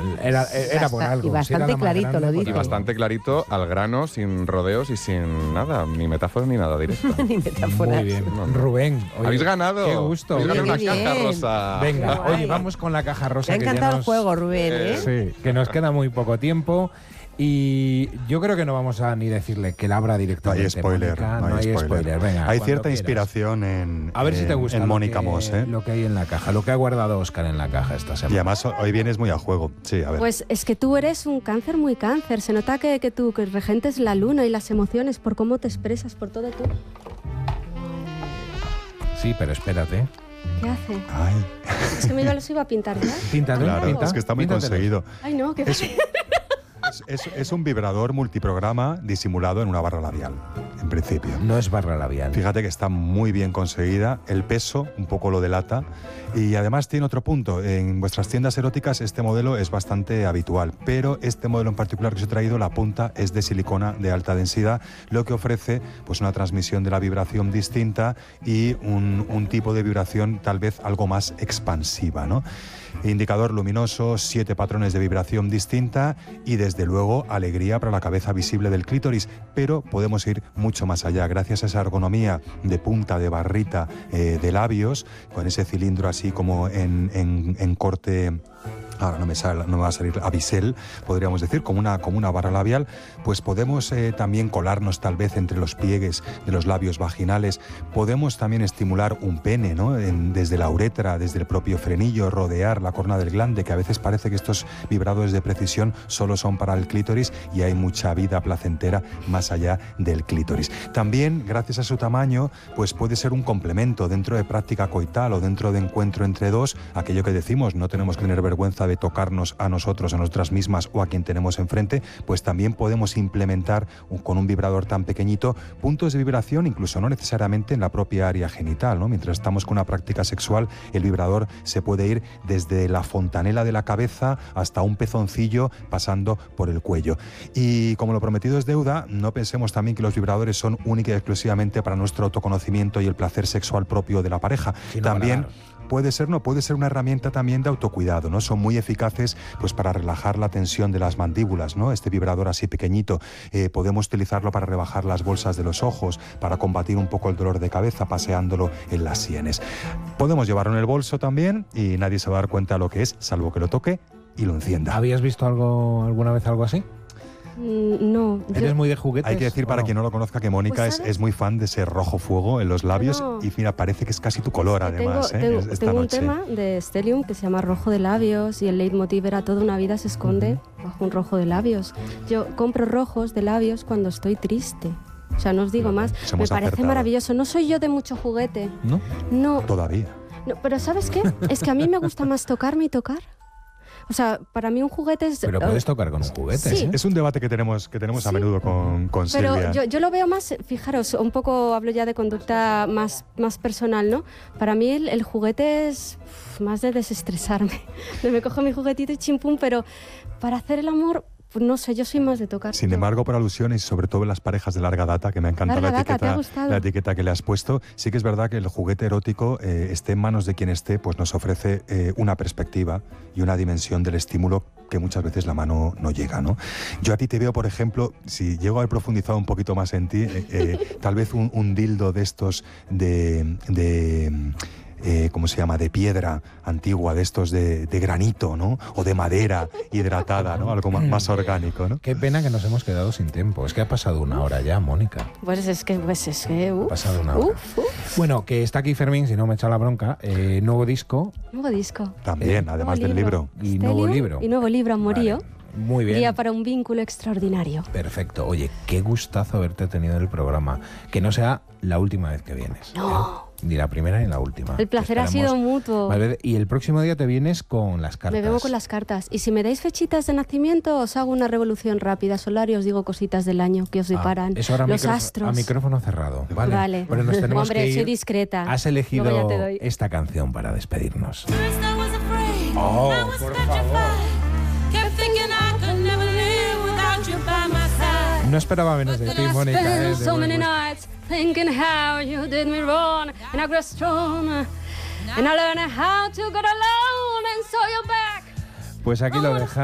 Era por algo. Y bastante clarito lo dice. Y bastante clarito, al grano, sin rodeos y sin nada, ni metáforas ni nada directo. Ni metáforas. Muy bien. Rubén, oye, habéis ganado. Qué gusto. Habéis ganado una Qué caja bien. rosa. Venga, Guay. oye, vamos con la caja rosa. Me ha que ya encantado el juego, Rubén, ¿eh? Sí, que nos queda muy poco tiempo. Y yo creo que no vamos a ni decirle que la abra No directamente. hay spoiler. Mónica, No hay spoiler. Venga, Hay cuando cierta quieras. inspiración en, A ver si te gusta en Mónica Moss, ¿eh? lo que hay en la caja, lo que ha guardado Óscar en la caja esta semana. Y además hoy vienes muy a juego. Sí, a ver. Pues es que tú eres un cáncer muy cáncer. Se nota que tú que regentes la luna y las emociones por cómo te expresas, por todo tú. Sí, pero espérate. ¿Qué hace? Ay, Es que me los iba a pintar ya. Píntate, claro, pinta. es que está muy Píntatelo. conseguido. Ay, no, qué Es un vibrador multiprograma disimulado en una barra labial, en principio. No es barra labial. Fíjate que está muy bien conseguida, el peso un poco lo delata y además tiene otro punto, en vuestras tiendas eróticas este modelo es bastante habitual, pero este modelo en particular que os he traído, la punta es de silicona de alta densidad, lo que ofrece pues una transmisión de la vibración distinta y un tipo de vibración tal vez algo más expansiva, ¿no? Indicador luminoso, 7 patrones de vibración distinta y desde luego alegría para la cabeza visible del clítoris, pero podemos ir mucho más allá gracias a esa ergonomía de punta, de barrita de labios, con ese cilindro así como en corte... Ahora no me va a salir a bisel, podríamos decir, como una barra labial, pues podemos también colarnos tal vez entre los pliegues de los labios vaginales, podemos también estimular un pene, ¿no? Desde la uretra, desde el propio frenillo, rodear la corona del glande, que a veces parece que estos vibradores de precisión solo son para el clítoris y hay mucha vida placentera más allá del clítoris. También, gracias a su tamaño, pues puede ser un complemento dentro de práctica coital o dentro de encuentro entre dos, aquello que decimos, no tenemos que tener vergüenza de tocarnos a nosotros, a nosotras mismas o a quien tenemos enfrente, pues también podemos implementar con un vibrador tan pequeñito puntos de vibración, incluso no necesariamente en la propia área genital, ¿no? Mientras estamos con una práctica sexual, el vibrador se puede ir desde la fontanela de la cabeza hasta un pezoncillo, pasando por el cuello. Y como lo prometido es deuda, no pensemos también que los vibradores son única y exclusivamente para nuestro autoconocimiento y el placer sexual propio de la pareja. Sino También para... puede ser una herramienta también de autocuidado, ¿no? Son muy eficaces pues para relajar la tensión de las mandíbulas, ¿no? Este vibrador así pequeñito, podemos utilizarlo para rebajar las bolsas de los ojos, para combatir un poco el dolor de cabeza paseándolo en las sienes. Podemos llevarlo en el bolso también y nadie se va a dar cuenta de lo que es, salvo que lo toque y lo encienda. ¿Habías visto alguna vez algo así? No. ¿Eres muy de juguetes? Hay que decir para quien no lo conozca que Mónica Pues, es muy fan de ese rojo fuego en los labios y mira, parece que es casi tu color además. Tengo un tema de Stellium que se llama rojo de labios y el leitmotiv era toda una vida se esconde bajo un rojo de labios. Yo compro rojos de labios cuando estoy triste. O sea, no os digo más. Me parece acertado. maravilloso. No soy yo de mucho juguete. ¿No? No. Todavía. No, pero ¿sabes qué? Es que a mí me gusta más tocarme y tocar. O sea, para mí un juguete es... Pero puedes tocar con un juguete, Sí. ¿eh? Es un debate que tenemos a menudo con Pero Silvia. yo lo veo más, fijaros, un poco hablo ya de conducta más personal, ¿no? Para mí el juguete es más de desestresarme. Me cojo mi juguetito y chimpum, pero para hacer el amor... Pues no sé, yo soy más de tocar. Sin embargo, por alusiones, sobre todo en las parejas de larga data, que me ha encantado la etiqueta que le has puesto, sí que es verdad que el juguete erótico, esté en manos de quien esté, pues nos ofrece una perspectiva y una dimensión del estímulo que muchas veces la mano no llega, ¿no? Yo a ti te veo, por ejemplo, si llego a haber profundizado un poquito más en ti, tal vez un dildo de estos ¿cómo se llama?, de piedra antigua, de estos de granito, ¿no? O de madera hidratada, ¿no? Algo más orgánico, ¿no? Qué pena que nos hemos quedado sin tiempo. Es que ha pasado una hora ya, Mónica. Pues es que Ha pasado una hora. Bueno, que está aquí Fermín, si no me echa la bronca. Nuevo disco. Nuevo disco. También, además del libro. Y nuevo libro. Y nuevo libro, Amorío. Vale. Muy bien. Guía para un vínculo extraordinario. Perfecto. Oye, qué gustazo haberte tenido en el programa. Que no sea la última vez que vienes. No. Ni la primera ni la última. El placer ha sido mutuo. Vale, y el próximo día te vienes con las cartas. Me vengo con las cartas. Y si me dais fechitas de nacimiento, os hago una revolución rápida solar y os digo cositas del año que os deparan. Eso ahora los astros. A micrófono cerrado. Vale. Pero nos tenemos Hombre, que ir. soy discreta. Has elegido Luego ya te doy. esta canción para despedirnos. Oh, por favor. No esperaba menos de ti, Mónica. So many nights thinking how you did me wrong, and I grew strong, and I learned how to get alone, and so you're back. Pues aquí lo deja.